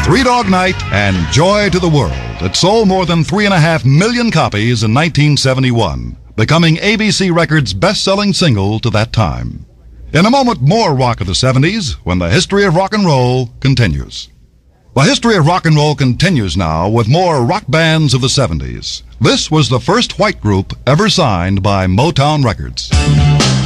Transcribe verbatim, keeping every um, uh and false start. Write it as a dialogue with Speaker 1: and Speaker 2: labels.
Speaker 1: Three Dog Night and Joy to the World. It sold more than three and a half million copies in nineteen seventy-one, becoming A B C Records' best-selling single to that time. In a moment, more rock of the seventies when the history of rock and roll continues. The history of rock and roll continues now with more rock bands of the seventies. This was the first white group ever signed by Motown Records.